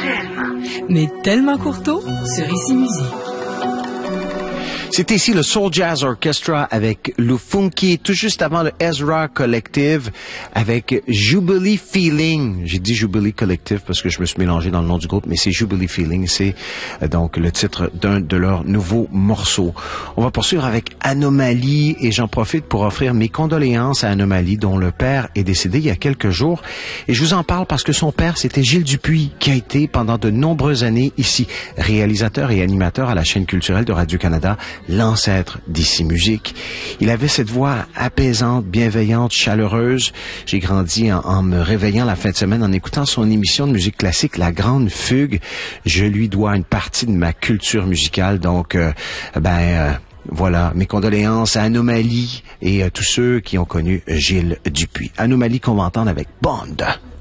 Mais Thelma Courteau sur Ici Musique. C'était ici le Soul Jazz Orchestra avec Lufunky, tout juste avant le Ezra Collective avec Jubilee Feeling. J'ai dit Jubilee Collective parce que je me suis mélangé dans le nom du groupe, mais c'est Jubilee Feeling. C'est donc le titre d'un de leurs nouveaux morceaux. On va poursuivre avec Anomalie et j'en profite pour offrir mes condoléances à Anomalie dont le père est décédé il y a quelques jours. Et je vous en parle parce que son père, c'était Gilles Dupuis, qui a été pendant de nombreuses années ici, réalisateur et animateur à la chaîne culturelle de Radio-Canada, l'ancêtre d'Ici Musique. Il avait cette voix apaisante, bienveillante, chaleureuse. J'ai grandi en me réveillant la fin de semaine en écoutant son émission de musique classique, La Grande Fugue. Je lui dois une partie de ma culture musicale, donc voilà, mes condoléances à Anomalie et à tous ceux qui ont connu Gilles Dupuis. Anomalie qu'on va entendre avec Bond.